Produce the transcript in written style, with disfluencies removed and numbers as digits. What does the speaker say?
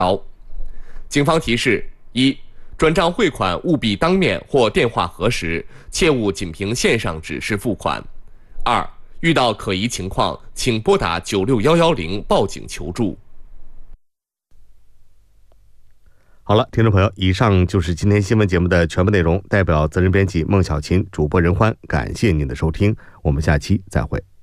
警方提示：一、转账汇款务必当面或电话核实，切勿仅凭线上指示付款；二、遇到可疑情况，请拨打96110报警求助。 好了，听众朋友，以上就是今天新闻节目的全部内容。代表责任编辑孟小琴、主播任欢，感谢您的收听，我们下期再会。